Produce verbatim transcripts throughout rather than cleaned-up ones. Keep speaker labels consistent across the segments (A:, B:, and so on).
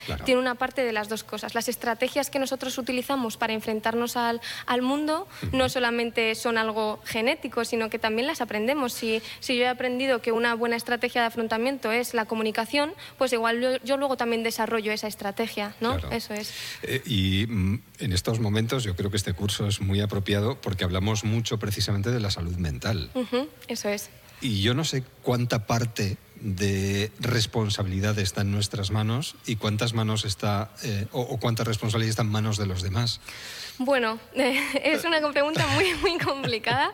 A: Claro.
B: Tiene una parte de las dos cosas. Las estrategias que nosotros utilizamos para enfrentarnos al, al mundo uh-huh. no solamente son algo genético, sino que también las aprendemos. Si, si yo he aprendido que una buena estrategia de afrontamiento es la comunicación, pues igual yo, yo luego también desarrollo esa estrategia, ¿no?
A: Claro.
B: Eso es.
A: Eh, y mm, en estos momentos yo creo que este curso es muy apropiado porque hablamos mucho precisamente de la salud mental.
B: Uh-huh. Eso es.
A: Y yo no sé cuánta parte de responsabilidad está en nuestras manos y cuántas manos está eh, o, o cuánta responsabilidad está en manos de los demás.
B: Bueno, eh, es una pregunta muy, muy complicada,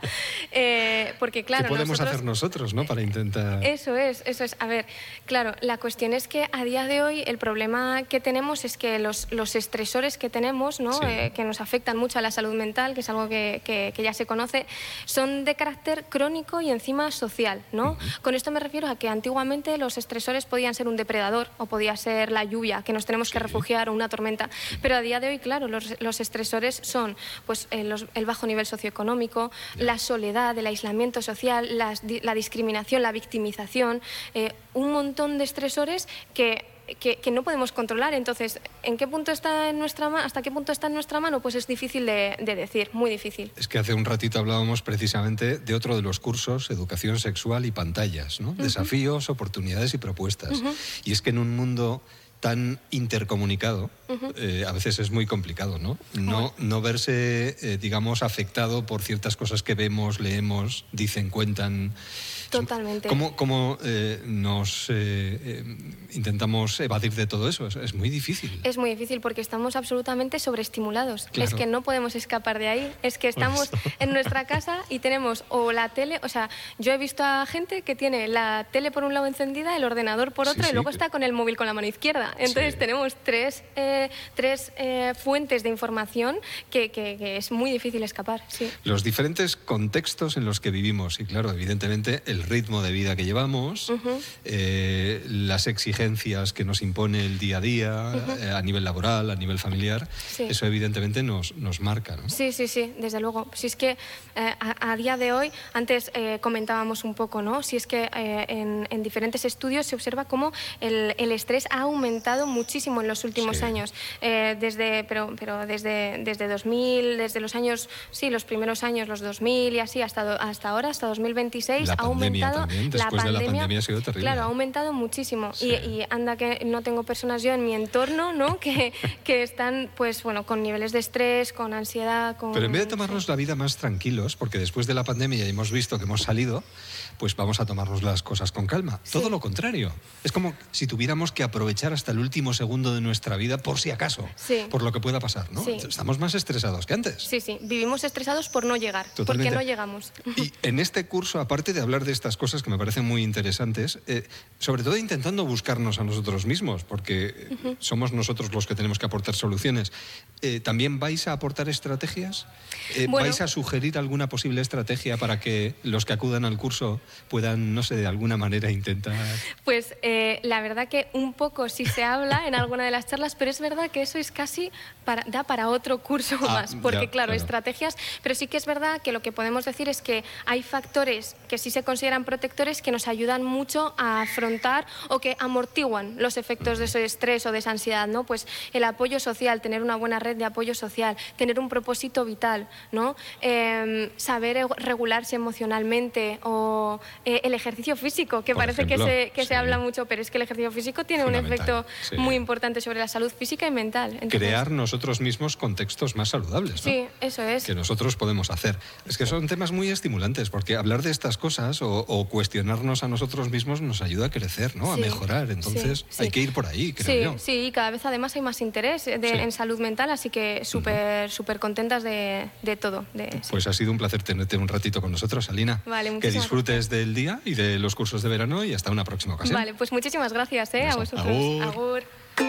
B: eh, porque claro...
A: ¿Qué podemos
B: nosotros,
A: hacer nosotros, ¿no?, para intentar...?
B: Eso es, eso es. A ver, claro, la cuestión es que a día de hoy el problema que tenemos es que los, los estresores que tenemos, ¿no?,
A: sí.
B: eh, que nos afectan mucho a la salud mental, que es algo que, que, que ya se conoce, son de carácter crónico y encima social, ¿no? Uh-huh. Con esto me refiero a que antiguamente los estresores podían ser un depredador o podía ser la lluvia, que nos tenemos que sí. refugiar, o una tormenta, pero a día de hoy, claro, los, los estresores son pues, eh, los, el bajo nivel socioeconómico, yeah. la soledad, el aislamiento social, la, la discriminación, la victimización, eh, un montón de estresores que, que, que no podemos controlar. Entonces, ¿en qué punto está en nuestra ma- ¿hasta qué punto está en nuestra mano? Pues es difícil de, de decir, muy difícil.
A: Es que hace un ratito hablábamos precisamente de otro de los cursos, Educación Sexual y Pantallas, ¿no? Uh-huh. Desafíos, oportunidades y propuestas. Uh-huh. Y es que en un mundo tan intercomunicado, uh-huh. eh, a veces es muy complicado, ¿no? No, no verse, eh, digamos, afectado por ciertas cosas que vemos, leemos, dicen, cuentan.
B: Totalmente.
A: ¿Cómo, cómo eh, nos eh, eh, intentamos evadir de todo eso? Es, es muy difícil.
B: Es muy difícil porque estamos absolutamente sobreestimulados.
A: Claro.
B: Es que no podemos escapar de ahí. Es que estamos en nuestra casa y tenemos o la tele, o sea, yo he visto a gente que tiene la tele por un lado encendida, el ordenador por otro, sí, y luego sí. está con el móvil con la mano izquierda. Entonces sí. tenemos tres, eh, tres eh, fuentes de información que, que, que es muy difícil escapar. Sí.
A: Los diferentes contextos en los que vivimos y, claro, evidentemente, el ritmo de vida que llevamos, uh-huh. eh, las exigencias que nos impone el día a día, uh-huh. eh, a nivel laboral, a nivel familiar, sí. eso evidentemente nos, nos marca, ¿no?
B: Sí, sí, sí, desde luego. Si es que eh, a, a día de hoy, antes eh, comentábamos un poco, ¿no? Si es que eh, en, en diferentes estudios se observa cómo el, el estrés ha aumentado muchísimo en los últimos sí. años, eh, desde, pero, pero desde, desde dos mil, desde los años, sí, los primeros años, los dos mil y así, hasta, hasta ahora, hasta dos mil veintiséis,
A: la
B: ha aumentado.
A: También. Después
B: la pandemia,
A: de la pandemia ha sido terrible.
B: Claro, ha aumentado muchísimo.
A: Sí.
B: Y, y anda que no tengo personas yo en mi entorno, ¿no? que, que están, pues bueno, con niveles de estrés, con ansiedad, con...
A: Pero en vez de tomarnos sí. la vida más tranquilos, porque después de la pandemia ya hemos visto que hemos salido, pues vamos a tomarnos las cosas con calma. Sí. Todo lo contrario. Es como si tuviéramos que aprovechar hasta el último segundo de nuestra vida por si acaso,
B: sí.
A: por lo que pueda pasar, ¿no?
B: Sí.
A: Estamos más estresados que antes.
B: Sí, sí. Vivimos estresados por no llegar,
A: Totalmente.
B: porque no llegamos.
A: Y en este curso, aparte de hablar de estas cosas que me parecen muy interesantes, eh, sobre todo intentando buscarnos a nosotros mismos, porque uh-huh. somos nosotros los que tenemos que aportar soluciones, eh, ¿también vais a aportar estrategias? Eh,
B: bueno,
A: ¿Vais a sugerir alguna posible estrategia para que los que acudan al curso puedan, no sé, de alguna manera intentar...?
B: Pues eh, la verdad que un poco sí se habla en alguna de las charlas, pero es verdad que eso es casi para, da para otro curso
A: ah,
B: más, porque
A: ya,
B: claro,
A: claro,
B: estrategias, pero sí que es verdad que lo que podemos decir es que hay factores que sí se consideran protectores que nos ayudan mucho a afrontar o que amortiguan los efectos de ese estrés o de esa ansiedad, ¿no? Pues el apoyo social, tener una buena red de apoyo social, tener un propósito vital, ¿no? Eh, saber regularse emocionalmente o eh, el ejercicio físico, que
A: Por
B: parece
A: ejemplo,
B: que, se, que
A: sí.
B: se habla mucho, pero es que el ejercicio físico tiene un efecto
A: sí.
B: muy importante sobre la salud física y mental. Entonces,
A: crear nosotros mismos contextos más saludables, ¿no?
B: Sí, eso es.
A: Que nosotros podemos hacer. Es que son temas muy estimulantes, porque hablar de estas cosas o, o cuestionarnos a nosotros mismos nos ayuda a crecer, ¿no?
B: Sí,
A: a mejorar. Entonces
B: sí, sí.
A: hay que ir por ahí, creo
B: sí,
A: yo.
B: Sí, y cada vez además hay más interés de,
A: sí.
B: en salud mental, así que súper, uh-huh. súper contentas de, de todo. De,
A: pues
B: sí.
A: ha sido un placer tenerte un ratito con nosotros, Alina.
B: Vale,
A: que disfrutes
B: gracias.
A: del día y de los cursos de verano y hasta una próxima ocasión.
B: Vale, pues muchísimas gracias, ¿eh? A vosotros.
A: Agur.
B: Agur.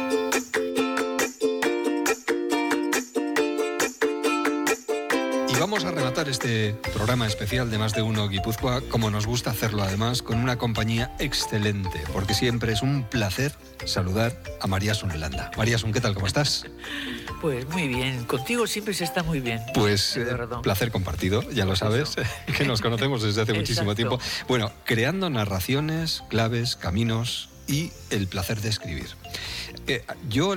A: Y vamos a rematar este programa especial de Más de Uno Guipúzcoa, como nos gusta hacerlo además, con una compañía excelente, porque siempre es un placer saludar a Mariasun Landa. Mariasun, ¿qué tal? ¿Cómo estás?
C: Pues muy bien, contigo siempre se está muy bien.
A: Pues eh, placer compartido, ya lo sabes, que nos conocemos desde hace muchísimo tiempo. Bueno, creando narraciones, claves, caminos y el placer de escribir. Eh, yo